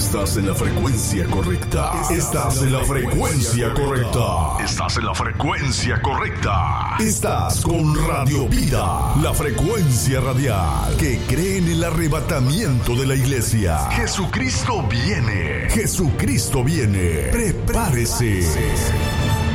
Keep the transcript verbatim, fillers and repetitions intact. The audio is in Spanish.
Estás en la frecuencia correcta. Estás en la frecuencia correcta. Estás en la frecuencia correcta. Estás con Radio Vida, la frecuencia radial que cree en el arrebatamiento de la iglesia. Jesucristo viene. Jesucristo viene. Prepárese.